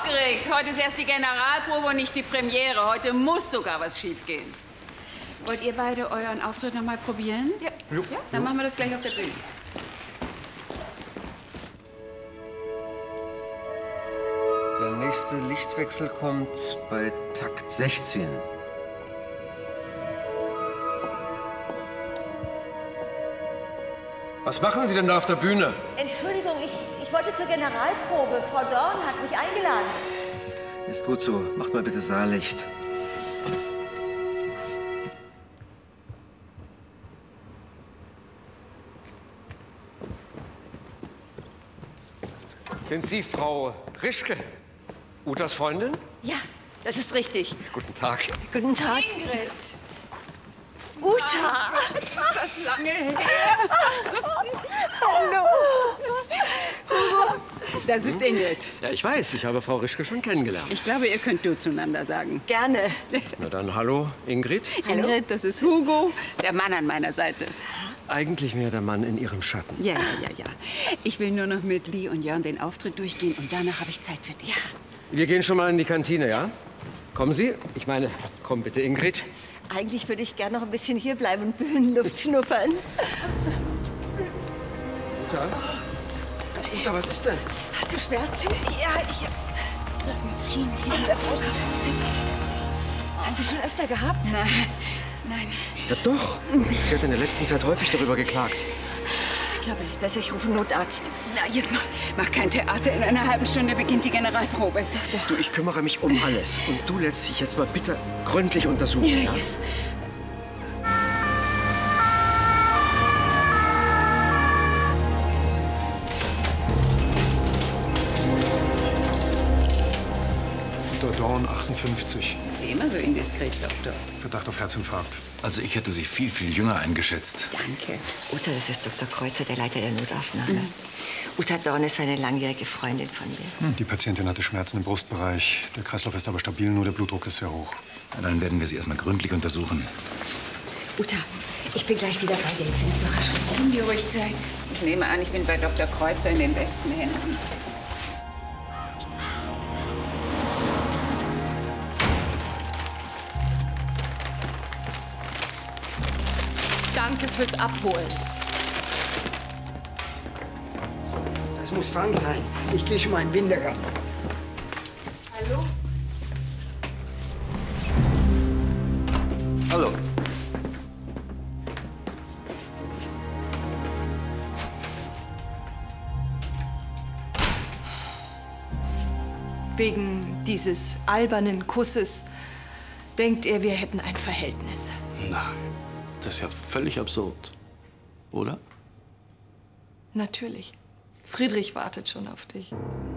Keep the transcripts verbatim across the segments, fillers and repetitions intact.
aufgeregt. Heute ist erst die Generalprobe und nicht die Premiere. Heute muss sogar was schiefgehen. Wollt ihr beide euren Auftritt noch mal probieren? Ja. ja. Dann machen wir das gleich auf der Bühne. Der nächste Lichtwechsel kommt bei Takt sechzehn. Was machen Sie denn da auf der Bühne? Entschuldigung, ich, ich wollte zur Generalprobe. Frau Dorn hat mich eingeladen. Ist gut so. Macht mal bitte Saallicht. Sind Sie Frau Rischke, Utas Freundin? Ja, das ist richtig. Guten Tag. Guten Tag. Ingrid. Uta. Ist das lange her? Hallo. Das ist Ingrid. Ja, ich weiß. Ich habe Frau Rischke schon kennengelernt. Ich glaube, ihr könnt du zueinander sagen. Gerne. Na dann, hallo, Ingrid. Hallo. Ingrid, das ist Hugo, der Mann an meiner Seite. Eigentlich mehr der Mann in Ihrem Schatten. Ja, ja, ja, ja. Ich will nur noch mit Lee und Jörn den Auftritt durchgehen und danach habe ich Zeit für dich. Ja. Wir gehen schon mal in die Kantine, ja? Kommen Sie? Ich meine, komm bitte, Ingrid. Eigentlich würde ich gerne noch ein bisschen hierbleiben und Bühnenluft schnuppern. Uta? Uta, was ist denn? Hast du Schmerzen? Ja, ich so ein Ziehen hier in der Brust. Setz dich, setz dich. Hast du schon öfter gehabt? Nein, nein. Ja doch. Sie hat in der letzten Zeit häufig darüber geklagt. Ich glaube, es ist besser, ich rufe einen Notarzt. Na, jetzt mach, mach kein Theater. In einer halben Stunde beginnt die Generalprobe. Doch, doch. Du, ich kümmere mich um alles. Und du lässt dich jetzt mal bitte gründlich untersuchen, ja? ja? Dorn, achtundfünfzig. Sind Sie immer so indiskret, Doktor? Verdacht auf Herzinfarkt. Also ich hätte Sie viel, viel jünger eingeschätzt. Danke. Uta, das ist Doktor Kreuzer, der Leiter der Notaufnahme. Mhm. Uta Dorn ist eine langjährige Freundin von mir. Hm. Die Patientin hatte Schmerzen im Brustbereich. Der Kreislauf ist aber stabil, nur der Blutdruck ist sehr hoch. Na, dann werden wir Sie erstmal gründlich untersuchen. Uta, ich bin gleich wieder bei dir. Jetzt sind Überraschung. Nimm dir ruhig Zeit. Ich nehme an, ich bin bei Doktor Kreuzer in den besten Händen. Danke fürs Abholen. Das muss Frank sein. Ich gehe schon mal in den Wintergarten. Hallo? Hallo. Wegen dieses albernen Kusses denkt er, wir hätten ein Verhältnis. Nein, das ist ja völlig absurd, oder? Natürlich. Friedrich wartet schon auf dich.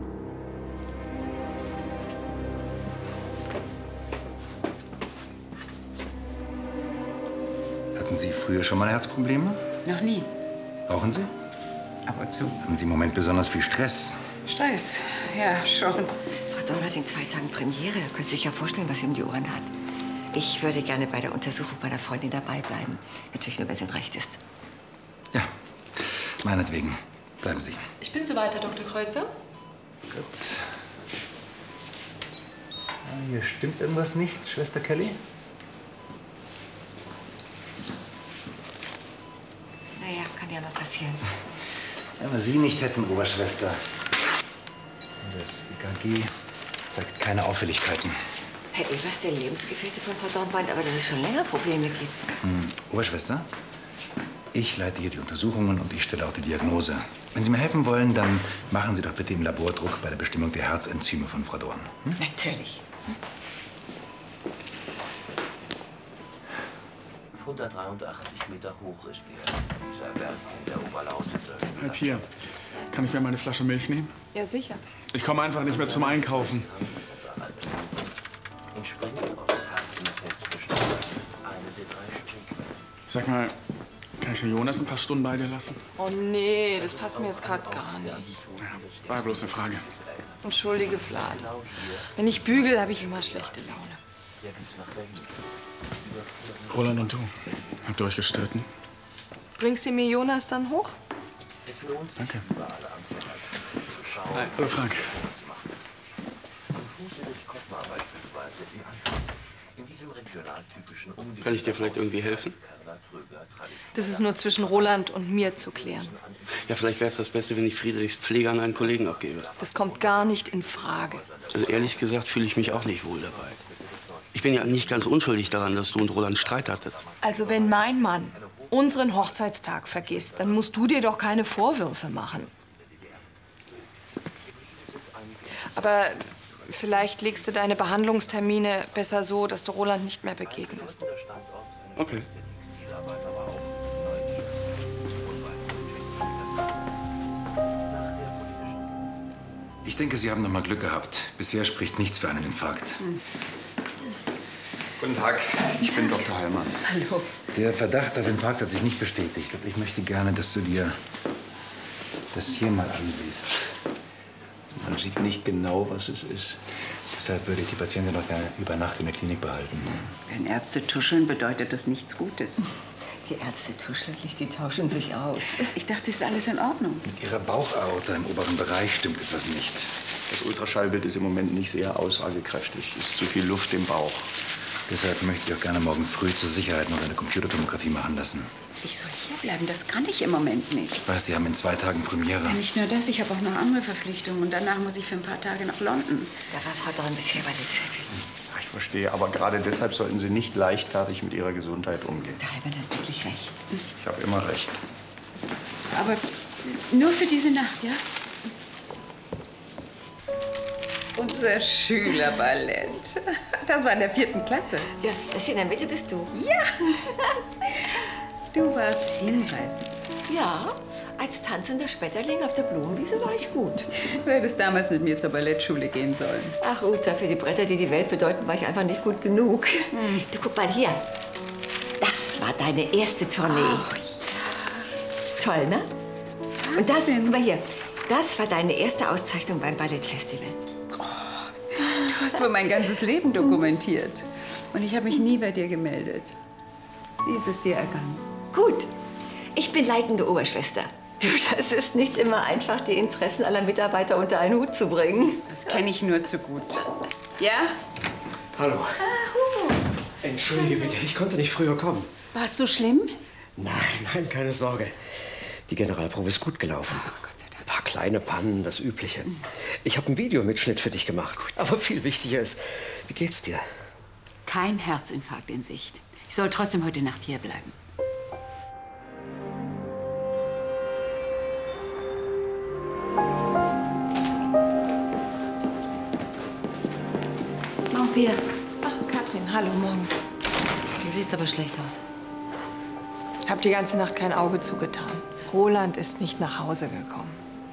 Hatten Sie früher schon mal Herzprobleme? Noch nie. Rauchen Sie? Ab und zu. Haben Sie im Moment besonders viel Stress? Stress. Ja, schon. Frau Dorn hat in zwei Tagen Premiere. Ihr könnt sich ja vorstellen, was sie um die Ohren hat. Ich würde gerne bei der Untersuchung meiner Freundin dabei bleiben. Natürlich nur, wenn es Ihnen recht ist. Ja, meinetwegen. Bleiben Sie. Ich bin soweit, Herr Doktor Kreuzer. Gut. Ja, hier stimmt irgendwas nicht, Schwester Kelly? Naja, kann ja noch passieren. Wenn wir Sie nicht hätten, Oberschwester. Das E K G zeigt keine Auffälligkeiten. Herr Evers, der Lebensgefährte von Frau Dorn, meint aber, dass es schon länger Probleme gibt. Hm, Oberschwester, ich leite hier die Untersuchungen und ich stelle auch die Diagnose. Wenn Sie mir helfen wollen, dann machen Sie doch bitte im Labordruck bei der Bestimmung der Herzenzyme von Frau Dorn. Hm? Natürlich. hundertdreiundachtzig Meter hoch ist der, dieser Berg der Oberlausitzer. Halb vier. Kann ich mir meine Flasche Milch nehmen? Ja, sicher. Ich komme einfach nicht mehr zum Einkaufen. Sag mal, kann ich für Jonas ein paar Stunden bei dir lassen? Oh nee, das passt mir jetzt gerade gar nicht. Ja, war bloß eine Frage. Entschuldige, Vlad. Wenn ich bügel, habe ich immer schlechte Laune. Roland und du, habt ihr euch gestritten? Bringst du mir Jonas dann hoch? Danke. Hi. Hallo, Frank. Kann ich dir vielleicht irgendwie helfen? Das ist nur zwischen Roland und mir zu klären. Ja, vielleicht wäre es das Beste, wenn ich Friedrichs Pflege an einen Kollegen abgebe. Das kommt gar nicht in Frage. Also ehrlich gesagt fühle ich mich auch nicht wohl dabei. Ich bin ja nicht ganz unschuldig daran, dass du und Roland Streit hattet. Also wenn mein Mann unseren Hochzeitstag vergisst, dann musst du dir doch keine Vorwürfe machen. Aber vielleicht legst du deine Behandlungstermine besser so, dass du Roland nicht mehr begegnest. Okay. Ich denke, Sie haben noch mal Glück gehabt. Bisher spricht nichts für einen Infarkt. Hm. Guten Tag, ich bin Doktor Heilmann. Hallo. Der Verdacht auf Infarkt hat sich nicht bestätigt. Aber ich möchte gerne, dass du dir das hier mal ansiehst. Man sieht nicht genau, was es ist. Deshalb würde ich die Patientin noch gerne über Nacht in der Klinik behalten. Wenn Ärzte tuscheln, bedeutet das nichts Gutes. Die Ärzte tuscheln nicht, die tauschen sich aus. Ich dachte, ist alles in Ordnung. Mit ihrer Bauchaorta im oberen Bereich stimmt etwas nicht. Das Ultraschallbild ist im Moment nicht sehr aussagekräftig. Ist zu viel Luft im Bauch. Deshalb möchte ich auch gerne morgen früh zur Sicherheit noch eine Computertomographie machen lassen. Ich soll hierbleiben, das kann ich im Moment nicht. Ich weiß, Sie haben in zwei Tagen Premiere. Ja, nicht nur das, ich habe auch noch andere Verpflichtungen. Und danach muss ich für ein paar Tage nach London. Da war Frau Dorn bisher bei den Chefin. Ich verstehe, aber gerade deshalb sollten Sie nicht leichtfertig mit Ihrer Gesundheit umgehen. Der Heilmann hat wirklich recht. Ich habe immer recht. Aber nur für diese Nacht, ja? Unser Schülerballett. Das war in der vierten Klasse. Ja, das hier in der Mitte bist du. Ja. Du warst hinreißend. Ja, als tanzender Schmetterling auf der Blumenwiese war ich gut. Du hättest damals mit mir zur Ballettschule gehen sollen. Ach, Uta, für die Bretter, die die Welt bedeuten, war ich einfach nicht gut genug. Hm. Du, guck mal hier. Das war deine erste Tournee. Oh, ja. Toll, ne? Und das, guck mal hier, das war deine erste Auszeichnung beim Ballettfestival. Du hast wohl mein ganzes Leben dokumentiert. Und ich habe mich nie bei dir gemeldet. Wie ist es dir ergangen? Gut. Ich bin leitende Oberschwester. Du, das ist nicht immer einfach, die Interessen aller Mitarbeiter unter einen Hut zu bringen. Das kenne ich nur zu gut. Ja? Hallo. Ah, Hugo. Entschuldige bitte, ich konnte nicht früher kommen. War es so schlimm? Nein, nein, keine Sorge. Die Generalprobe ist gut gelaufen. Oh, Gott sei Dank. Ein paar kleine Pannen, das Übliche. Ich habe einen Videomitschnitt für dich gemacht. Gut. Aber viel wichtiger ist, wie geht's dir? Kein Herzinfarkt in Sicht. Ich soll trotzdem heute Nacht hier bleiben. Morgen, Pia. Ach, Katrin, hallo, morgen. Du siehst aber schlecht aus. Hab die ganze Nacht kein Auge zugetan. Roland ist nicht nach Hause gekommen.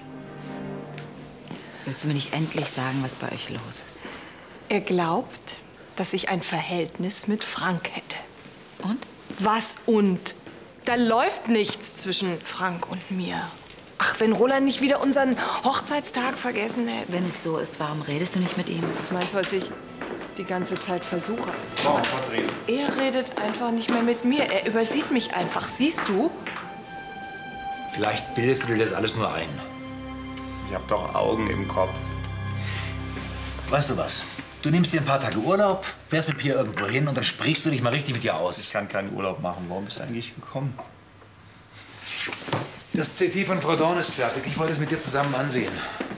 Willst du mir nicht endlich sagen, was bei euch los ist? Er glaubt, dass ich ein Verhältnis mit Frank hätte. Und? Was und? Da läuft nichts zwischen Frank und mir. Ach, wenn Roland nicht wieder unseren Hochzeitstag vergessen hätte. Wenn es so ist, warum redest du nicht mit ihm? Was meinst du, was ich die ganze Zeit versuche? Oh, Katrin. Er redet einfach nicht mehr mit mir. Er übersieht mich einfach. Siehst du? Vielleicht bildest du dir das alles nur ein. Ich habe doch Augen im Kopf. Weißt du was? Du nimmst dir ein paar Tage Urlaub, fährst mit Pia irgendwo hin und dann sprichst du dich mal richtig mit ihr aus. Ich kann keinen Urlaub machen. Warum bist du eigentlich gekommen? Das C T von Frau Dorn ist fertig. Ich wollte es mit dir zusammen ansehen.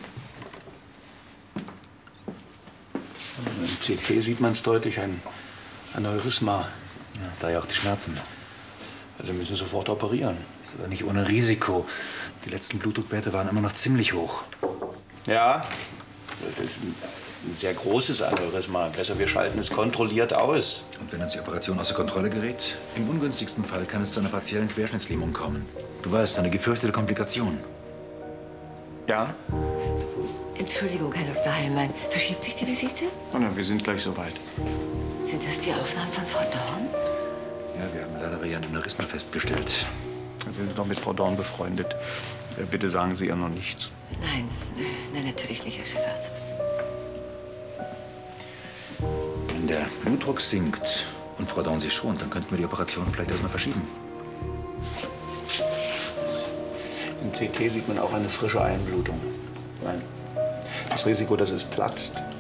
Im C T sieht man es deutlich, ein Aneurysma. Ja, daher auch die Schmerzen. Also müssen sofort operieren. Ist aber nicht ohne Risiko. Die letzten Blutdruckwerte waren immer noch ziemlich hoch. Ja, das ist ein, ein sehr großes Aneurysma. Besser, wir schalten es kontrolliert aus. Und wenn uns die Operation außer Kontrolle gerät? Im ungünstigsten Fall kann es zu einer partiellen Querschnittslähmung kommen. Du weißt, eine gefürchtete Komplikation. Ja? Entschuldigung, Herr Doktor Heilmann. Verschiebt sich die Visite? Oh, na, wir sind gleich soweit. Sind das die Aufnahmen von Frau Dorn? Ja, wir haben leider bei ihr ein Aneurysma festgestellt. Sind Sie doch mit Frau Dorn befreundet. Bitte sagen Sie ihr noch nichts. Nein, nein, natürlich nicht, Herr Chefarzt. Wenn der Blutdruck sinkt und Frau Dorn sich schont, dann könnten wir die Operation vielleicht erstmal verschieben. Im C T sieht man auch eine frische Einblutung. Nein, das Risiko, dass es platzt,